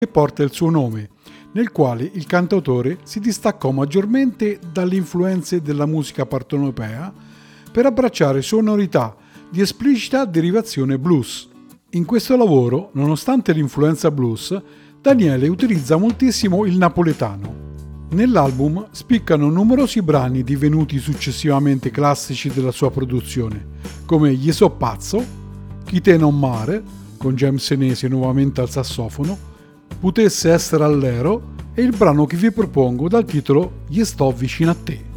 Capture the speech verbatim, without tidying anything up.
che porta il suo nome, nel quale il cantautore si distaccò maggiormente dalle influenze della musica partenopea per abbracciare sonorità di esplicita derivazione blues. In questo lavoro, nonostante l'influenza blues, Daniele utilizza moltissimo il napoletano. Nell'album spiccano numerosi brani divenuti successivamente classici della sua produzione, come Gli so pazzo, Chi te non mare, con James Senesi nuovamente al sassofono, Putesse essere all'ero e il brano che vi propongo dal titolo Gli sto vicino a te.